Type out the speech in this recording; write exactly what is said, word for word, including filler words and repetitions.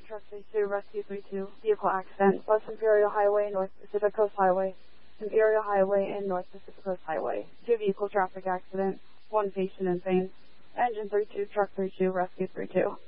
Truck three two, Rescue three two, vehicle accident, West Imperial Highway, North Pacific Coast Highway, Imperial Highway, and North Pacific Coast Highway. Two vehicle traffic accident, one patient insane. Engine three two, Truck three two, Rescue three two.